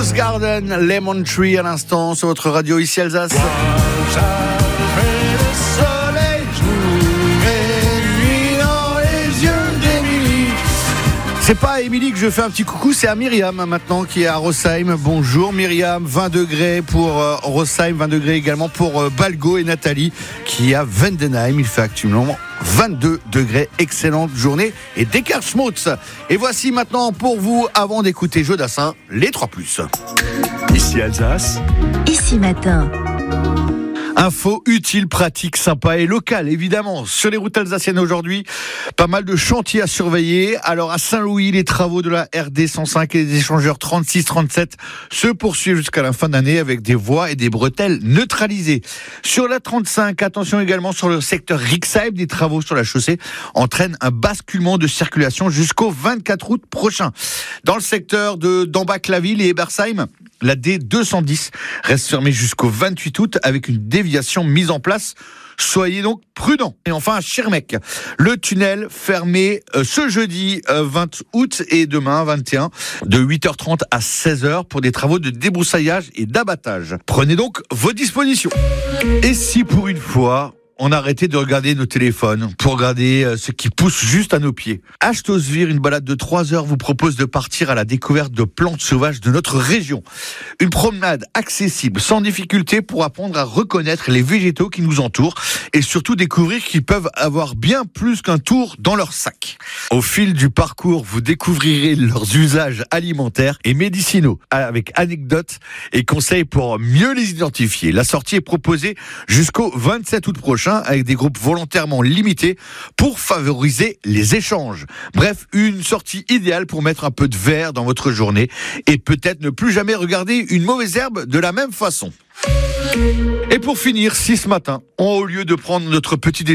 Rose Garden, Lemon Tree à l'instant sur votre radio ici Alsace. C'est pas à Émilie que je fais un petit coucou, c'est à Myriam maintenant qui est à Rossheim. Bonjour Myriam, 20 degrés pour Rossheim, 20 degrés également pour Balgo et Nathalie qui est à Vendenheim. Il fait actuellement 22 degrés, excellente journée et d'écart schmutz. Et voici maintenant pour vous, avant d'écouter Jodassin, les 3+. Ici Alsace. Ici matin. Info utile, pratique, sympa et locale, évidemment. Sur les routes alsaciennes aujourd'hui, pas mal de chantiers à surveiller. Alors à Saint-Louis, les travaux de la RD 105 et des échangeurs 36-37 se poursuivent jusqu'à la fin d'année avec des voies et des bretelles neutralisées. Sur la 35, attention également sur le secteur Rixheim, des travaux sur la chaussée entraînent un basculement de circulation jusqu'au 24 août prochain. Dans le secteur d'Ambach-la-Ville et Ebersheim, la D210 reste fermée jusqu'au 28 août avec une déviation mise en place. Soyez donc prudents. Et enfin à Schirmeck, le tunnel fermé ce jeudi 20 août et demain 21 de 8h30 à 16h pour des travaux de débroussaillage et d'abattage. Prenez donc vos dispositions. Et si pour une fois on arrêtait de regarder nos téléphones pour regarder ce qui pousse juste à nos pieds. Ashtosvir, une balade de 3 heures, vous propose de partir à la découverte de plantes sauvages de notre région. Une promenade accessible, sans difficulté, pour apprendre à reconnaître les végétaux qui nous entourent et surtout découvrir qu'ils peuvent avoir bien plus qu'un tour dans leur sac. Au fil du parcours, vous découvrirez leurs usages alimentaires et médicinaux avec anecdotes et conseils pour mieux les identifier. La sortie est proposée jusqu'au 27 août prochain avec des groupes volontairement limités pour favoriser les échanges. Bref, une sortie idéale pour mettre un peu de vert dans votre journée et peut-être ne plus jamais regarder une mauvaise herbe de la même façon. Et pour finir, si ce matin, au lieu de prendre notre petit déjeuner